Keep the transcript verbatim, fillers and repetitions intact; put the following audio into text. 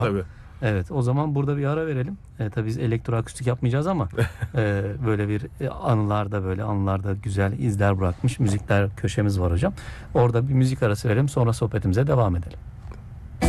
Tabii. Evet, o zaman burada bir ara verelim. E, tabii biz elektroakustik yapmayacağız ama e, böyle bir e, anılarda böyle anılarda güzel izler bırakmış müzikler köşemiz var hocam. Orada bir müzik arası verelim, sonra sohbetimize devam edelim.